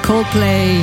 Coldplay.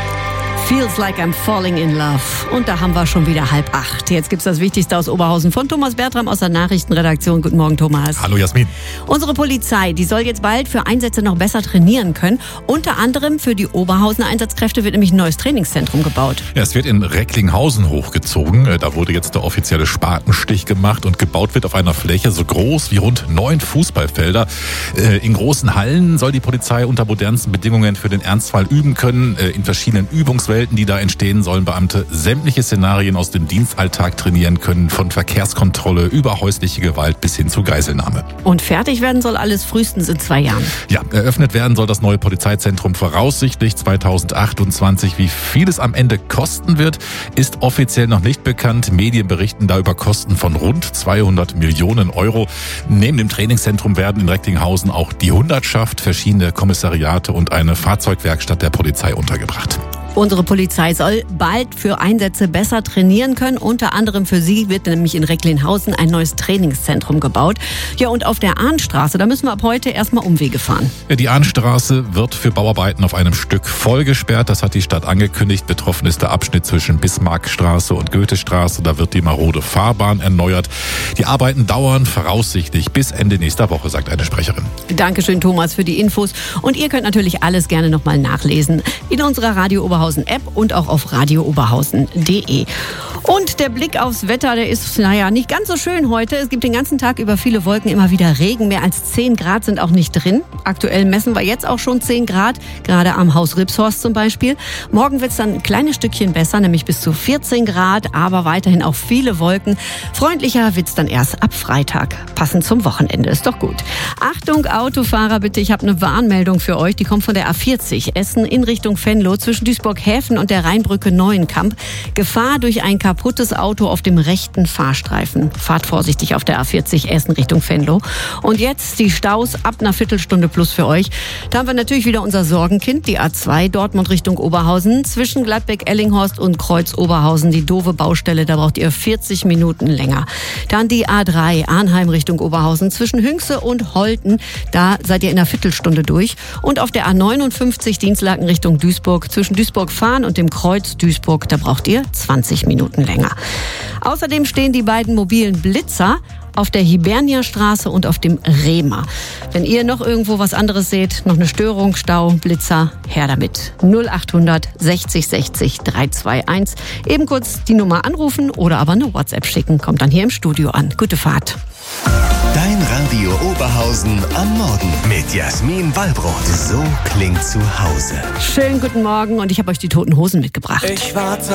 Feels like I'm falling in love. Und da haben wir schon wieder 7:30. Jetzt gibt's das Wichtigste aus Oberhausen von Thomas Bertram aus der Nachrichtenredaktion. Guten Morgen, Thomas. Hallo, Jasmin. Unsere Polizei, die soll jetzt bald für Einsätze noch besser trainieren können. Unter anderem für die Oberhausener Einsatzkräfte wird nämlich ein neues Trainingszentrum gebaut. Ja, es wird in Recklinghausen hochgezogen. Da wurde jetzt der offizielle Spatenstich gemacht und gebaut wird auf einer Fläche so groß wie rund 9 Fußballfelder. In großen Hallen soll die Polizei unter modernsten Bedingungen für den Ernstfall üben können. In verschiedenen Übungswelten, die da entstehen, sollen Beamte sämtliche Szenarien aus dem Dienstalltag trainieren können, von Verkehrskontrolle über häusliche Gewalt bis hin zu Geiselnahme. Und fertig werden soll alles frühestens in 2 Jahren. Ja, eröffnet werden soll das neue Polizeizentrum voraussichtlich 2028. Wie viel es am Ende kosten wird, ist offiziell noch nicht bekannt. Medien berichten da über Kosten von rund 200 Millionen Euro. Neben dem Trainingszentrum werden in Recklinghausen auch die Hundertschaft, verschiedene Kommissariate und eine Fahrzeugwerkstatt der Polizei untergebracht. Unsere Polizei soll bald für Einsätze besser trainieren können. Unter anderem für sie wird nämlich in Recklinghausen ein neues Trainingszentrum gebaut. Ja, und auf der Ahnstraße, da müssen wir ab heute erstmal Umwege fahren. Ja, die Ahnstraße wird für Bauarbeiten auf einem Stück voll gesperrt. Das hat die Stadt angekündigt. Betroffen ist der Abschnitt zwischen Bismarckstraße und Goethestraße. Da wird die marode Fahrbahn erneuert. Die Arbeiten dauern voraussichtlich bis Ende nächster Woche, sagt eine Sprecherin. Dankeschön, Thomas, für die Infos. Und ihr könnt natürlich alles gerne nochmal nachlesen in unserer Radio Oberhausen App und auch auf radiooberhausen.de. Und der Blick aufs Wetter, der ist, nicht ganz so schön heute. Es gibt den ganzen Tag über viele Wolken, immer wieder Regen. Mehr als 10 Grad sind auch nicht drin. Aktuell messen wir jetzt auch schon 10 Grad, gerade am Haus Ripshorst zum Beispiel. Morgen wird es dann ein kleines Stückchen besser, nämlich bis zu 14 Grad, aber weiterhin auch viele Wolken. Freundlicher wird es dann erst ab Freitag, passend zum Wochenende. Ist doch gut. Achtung, Autofahrer, bitte, ich habe eine Warnmeldung für euch. Die kommt von der A40 Essen in Richtung Venlo zwischen Duisburg-Häfen und der Rheinbrücke Neuenkamp. Gefahr durch ein kaputtes Auto auf dem rechten Fahrstreifen. Fahrt vorsichtig auf der A40 Essen Richtung Venlo. Und jetzt die Staus ab einer Viertelstunde plus für euch. Da haben wir natürlich wieder unser Sorgenkind, die A2 Dortmund Richtung Oberhausen. Zwischen Gladbeck-Ellinghorst und Kreuz-Oberhausen, die doofe Baustelle, da braucht ihr 40 Minuten länger. Dann die A3 Arnheim Richtung Oberhausen. Zwischen Hünxe und Holten, da seid ihr in einer Viertelstunde durch. Und auf der A59 Dinslaken Richtung Duisburg. Zwischen Duisburg-Fahn und dem Kreuz Duisburg, da braucht ihr 20 Minuten länger. Außerdem stehen die beiden mobilen Blitzer auf der Hiberniastraße und auf dem Rehmer. Wenn ihr noch irgendwo was anderes seht, noch eine Störung, Stau, Blitzer, her damit. 0800 60 60 321. Eben kurz die Nummer anrufen oder aber eine WhatsApp schicken. Kommt dann hier im Studio an. Gute Fahrt. Dein Radio Oberhausen am Morgen mit Jasmin Wallbrot. So klingt zu Hause. Schönen guten Morgen und ich habe euch die Toten Hosen mitgebracht. Ich warte